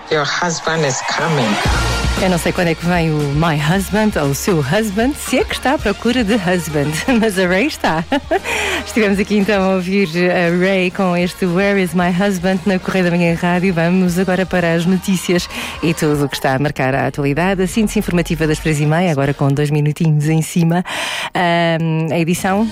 Your husband is coming. Eu não sei quando é que vem o My Husband ou o seu husband, se é que está à procura de husband, mas a Ray está. Estivemos aqui então a ouvir a Ray com este Where is My Husband na Correio da Manhã Rádio. Vamos agora para as notícias e tudo o que está a marcar a atualidade. A síntese informativa das 3h30, agora com 2 minutinhos em cima. A edição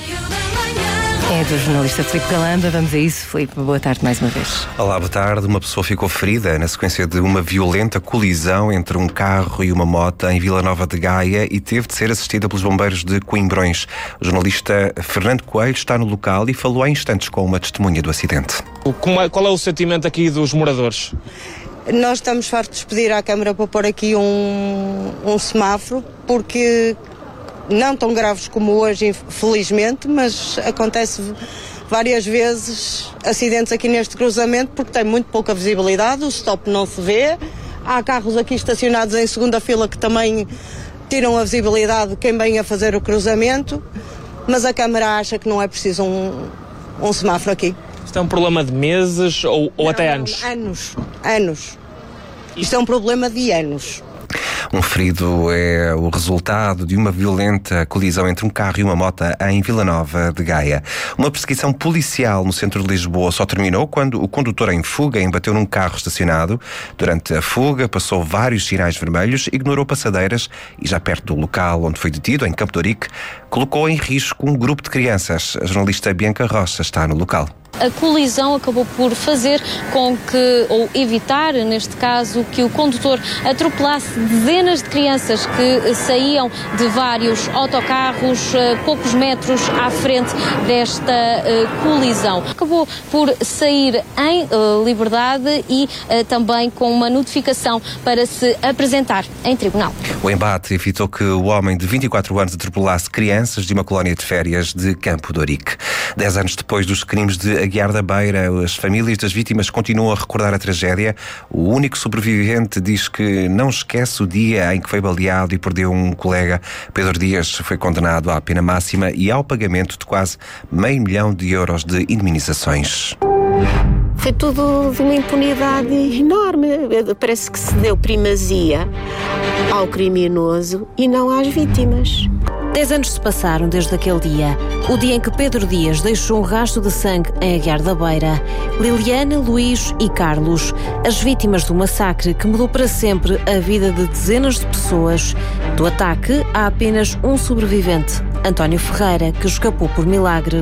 é do jornalista Filipe Galamba. Vamos a isso, Filipe. Boa tarde mais uma vez. Olá, boa tarde. Uma pessoa ficou ferida na sequência de uma violenta colisão entre um carro e uma moto em Vila Nova de Gaia e teve de ser assistida pelos bombeiros de Coimbrões. O jornalista Fernando Coelho está no local e falou há instantes com uma testemunha do acidente. Qual é o sentimento aqui dos moradores? Nós estamos fartos de pedir à Câmara para pôr aqui um semáforo, porque não tão graves como hoje, felizmente, mas acontece várias vezes acidentes aqui neste cruzamento porque tem muito pouca visibilidade, o stop não se vê, há carros aqui estacionados em segunda fila que também tiram a visibilidade de quem vem a fazer o cruzamento, mas a Câmara acha que não é preciso um semáforo aqui. Isto é um problema de meses ou até anos? Anos. Isto é um problema de anos. Um ferido é o resultado de uma violenta colisão entre um carro e uma moto em Vila Nova de Gaia. Uma perseguição policial no centro de Lisboa só terminou quando o condutor em fuga embateu num carro estacionado. Durante a fuga passou vários sinais vermelhos, ignorou passadeiras e já perto do local onde foi detido, em Campo de Ourique, colocou em risco um grupo de crianças. A jornalista Bianca Rocha está no local. A colisão acabou por fazer com que, ou evitar, neste caso, que o condutor atropelasse dezenas de crianças que saíam de vários autocarros poucos metros à frente desta colisão. Acabou por sair em liberdade e também com uma notificação para se apresentar em tribunal. O embate evitou que o homem de 24 anos atropelasse crianças de uma colónia de férias de Campo de Ourique. 10 anos depois dos crimes de Aguiar da Beira, as famílias das vítimas continuam a recordar a tragédia. O único sobrevivente diz que não esquece o dia em que foi baleado e perdeu um colega. Pedro Dias foi condenado à pena máxima e ao pagamento de quase €500 mil de indemnizações. Foi tudo de uma impunidade enorme. Parece que se deu primazia ao criminoso e não às vítimas. 10 anos se passaram desde aquele dia, o dia em que Pedro Dias deixou um rastro de sangue em Aguiar da Beira. Liliana, Luís e Carlos, as vítimas do massacre que mudou para sempre a vida de dezenas de pessoas. Do ataque, há apenas um sobrevivente, António Ferreira, que escapou por milagre.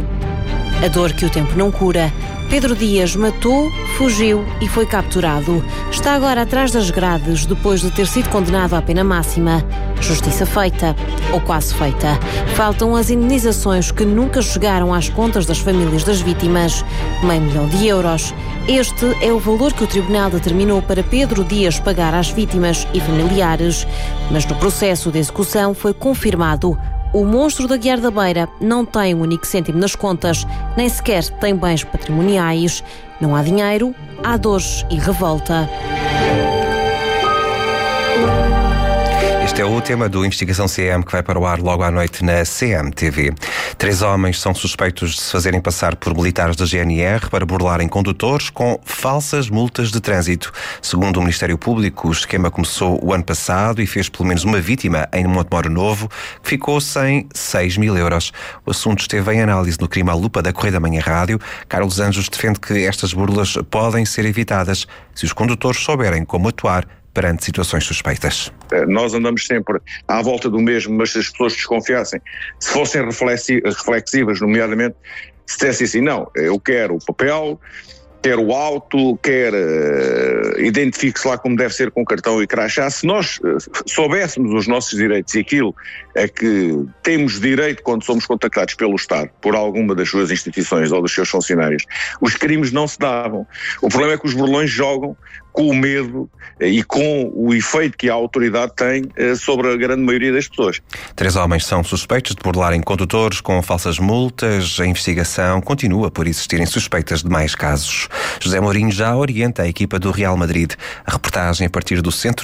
A dor que o tempo não cura. Pedro Dias matou, fugiu e foi capturado. Está agora atrás das grades depois de ter sido condenado à pena máxima. Justiça feita, ou quase feita. Faltam as indenizações que nunca chegaram às contas das famílias das vítimas. €500 mil. Este é o valor que o Tribunal determinou para Pedro Dias pagar às vítimas e familiares. Mas no processo de execução foi confirmado: o monstro da Aguiar da Beira não tem um único cêntimo nas contas, nem sequer tem bens patrimoniais. Não há dinheiro, há dores e revolta. Este é o tema do Investigação CM que vai para o ar logo à noite na CMTV. 3 homens são suspeitos de se fazerem passar por militares da GNR para burlarem condutores com falsas multas de trânsito. Segundo o Ministério Público, o esquema começou o ano passado e fez pelo menos uma vítima em Montemoro Novo, que ficou sem €6 mil. O assunto esteve em análise no Crime à Lupa da Correio da Manhã Rádio. Carlos Anjos defende que estas burlas podem ser evitadas se os condutores souberem como atuar perante situações suspeitas. Nós andamos sempre à volta do mesmo, mas se as pessoas desconfiassem, se fossem reflexivas, nomeadamente, se dissessem assim, não, eu quero o papel, quer o auto, quer identifique-se lá como deve ser com cartão e crachá. Se nós soubéssemos os nossos direitos e aquilo a que temos direito quando somos contactados pelo Estado, por alguma das suas instituições ou dos seus funcionários, os crimes não se davam. O problema é que os burlões jogam com o medo e com o efeito que a autoridade tem sobre a grande maioria das pessoas. 3 homens são suspeitos de burlarem condutores com falsas multas. A investigação continua por existirem suspeitas de mais casos. José Mourinho já orienta a equipa do Real Madrid. A reportagem a partir do centro